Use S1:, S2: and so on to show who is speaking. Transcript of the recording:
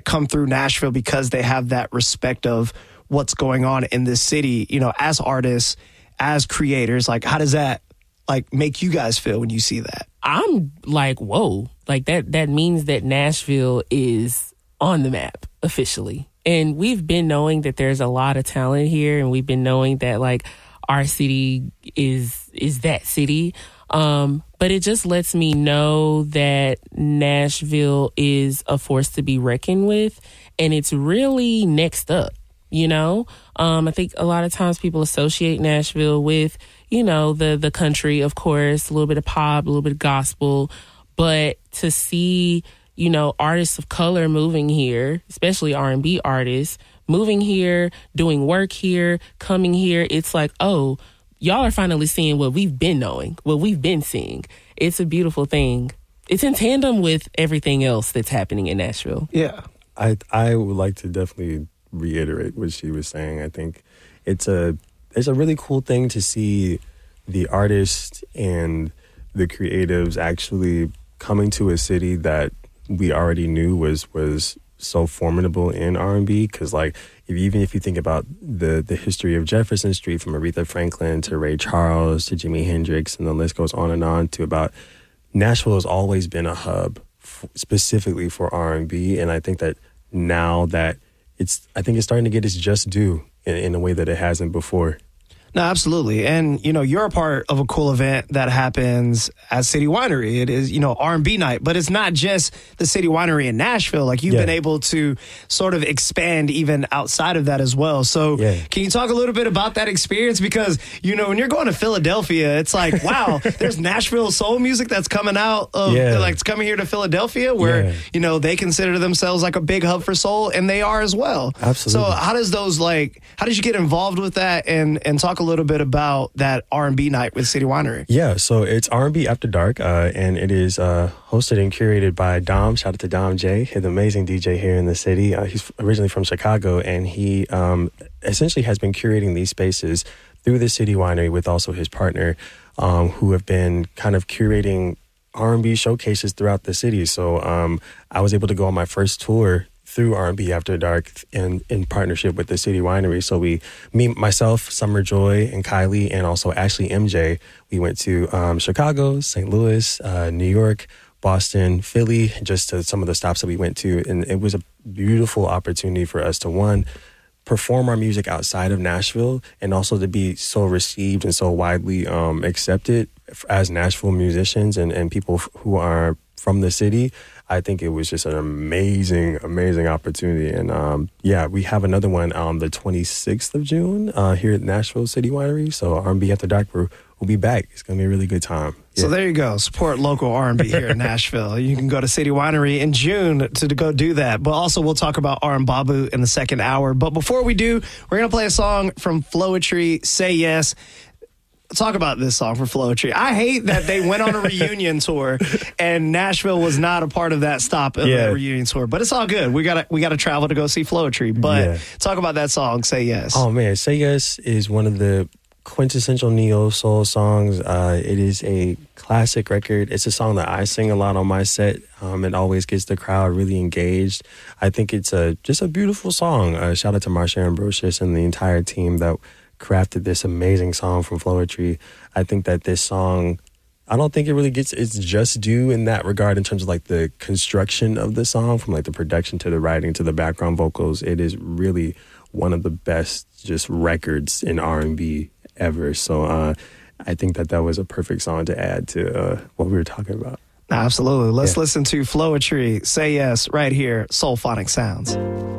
S1: that come through Nashville because they have that respect of what's going on in this city, you know, as artists, as creators? Like, how does that like make you guys feel when you see that?
S2: I'm like, whoa, like that means that Nashville is on the map officially. And we've been knowing that there's a lot of talent here, and we've been knowing that like our city is that city. But it just lets me know that Nashville is a force to be reckoned with, and it's really next up, you know? I think a lot of times people associate Nashville with, you know, the country, of course, a little bit of pop, a little bit of gospel, but to see, you know, artists of color moving here, especially R&B artists, moving here, doing work here, coming here, it's like, oh, y'all are finally seeing what we've been knowing, what we've been seeing. It's a beautiful thing. It's in tandem with everything else that's happening in Nashville.
S1: Yeah.
S3: I would like to definitely reiterate what she was saying. I think it's a really cool thing to see the artists and the creatives actually coming to a city that we already knew was so formidable in R&B, because like even if you think about the history of Jefferson Street, from Aretha Franklin to Ray Charles to Jimi Hendrix, and the list goes on to about Nashville has always been a hub specifically for R&B, and I think that now that it's starting to get its just due in a way that it hasn't before.
S1: No, absolutely. And, you know, you're a part of a cool event that happens at City Winery. It is, you know, R&B night, but it's not just the City Winery in Nashville. Like, you've been able to sort of expand even outside of that as well. So can you talk a little bit about that experience? Because, you know, when you're going to Philadelphia, it's like, wow, there's Nashville soul music that's coming out of, like, it's coming here to Philadelphia where, you know, they consider themselves like a big hub for soul, and they are as well.
S3: Absolutely.
S1: So how did you get involved with that, and talk a little bit about that R&B night with City Winery?
S3: Yeah, so it's R&B After Dark, and it is hosted and curated by Dom. Shout out to Dom J, an amazing DJ here in the city. He's originally from Chicago, and he essentially has been curating these spaces through the City Winery with also his partner, who have been kind of curating R&B showcases throughout the city. So I was able to go on my first tour through R&B After Dark and in partnership with the City Winery. So myself, Summer Joy, and Kylie, and also Ashley MJ, we went to Chicago, St. Louis, New York, Boston, Philly, just to some of the stops that we went to. And it was a beautiful opportunity for us to, one, perform our music outside of Nashville, and also to be so received and so widely accepted as Nashville musicians and people who are from the city. I think it was just an amazing, amazing opportunity. And we have another one on the 26th of June here at Nashville City Winery. So R&B After Dark, we'll be back. It's going to be a really good time.
S1: So there you go. Support local R&B here in Nashville. You can go to City Winery in June to go do that. But also we'll talk about R&Babu in the second hour. But before we do, we're going to play a song from Floetry, Say Yes. Talk about this song for Floetry. I hate that they went on a reunion tour and Nashville was not a part of that stop of that reunion tour. But it's all good. We gotta travel to go see Floetry. But talk about that song, Say Yes.
S3: Oh man, Say Yes is one of the quintessential neo soul songs. It is a classic record. It's a song that I sing a lot on my set. It always gets the crowd really engaged. I think it's just a beautiful song. Shout out to Marsha Ambrosius and the entire team that crafted this amazing song from Floetry. I think that this song, I don't think it really gets its just due in that regard in terms of like the construction of the song, from like the production to the writing to the background vocals. It is really one of the best just records in R&B ever. So I think that was a perfect song to add to what we were talking about.
S1: Absolutely. Let's listen to Floetry, Say Yes, right here, Soulphonic Sounds.